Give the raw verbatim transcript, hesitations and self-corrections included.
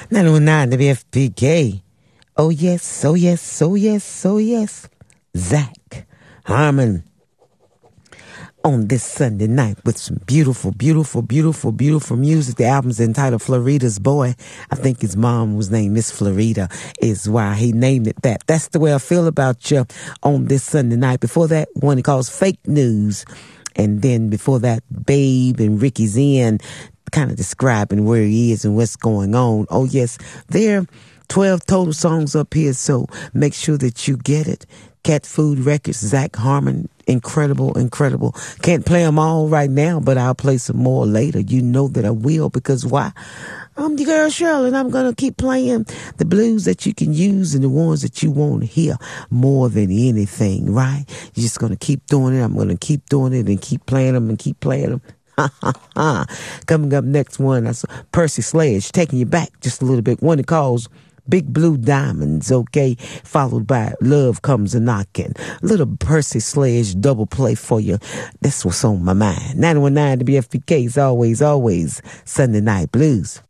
nine oh nine W F P K. Oh yes, oh yes, oh yes, oh yes. Zach Harmon on this Sunday night with some beautiful, beautiful, beautiful, beautiful music. The album's entitled Florida's Boy. I think his mom was named Miss Florida is why he named it that. That's the way I feel about you on this Sunday night. Before that, one he calls Fake News. And then before that, Babe and Ricky Zen kind of describing where he is and what's going on. Oh yes, there are twelve total songs up here, so make sure that you get it. Cat Food Records, Zach Harmon, incredible, incredible. Can't play them all right now, but I'll play some more later. You know that I will, because why? I'm your girl Shirley, and I'm going to keep playing the blues that you can use and the ones that you want to hear more than anything, right? You're just going to keep doing it. I'm going to keep doing it and keep playing them and keep playing them. Ha, ha, ha. Coming up next one, that's Percy Sledge, taking you back just a little bit. One that calls Big Blue Diamonds, okay? Followed by Love Comes a Knocking. Little Percy Sledge double play for you. That's what's on my mind. nine one nine W F P K is always, always Sunday Night Blues.